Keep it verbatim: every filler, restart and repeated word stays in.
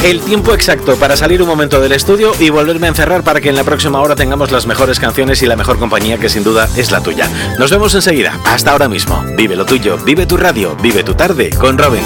el tiempo exacto para salir un momento del estudio y volverme a encerrar para que en la próxima hora tengamos las mejores canciones y la mejor compañía, que sin duda es la tuya. Nos vemos enseguida. Hasta ahora mismo. Vive lo tuyo, vive tu radio, vive tu tarde con Robin.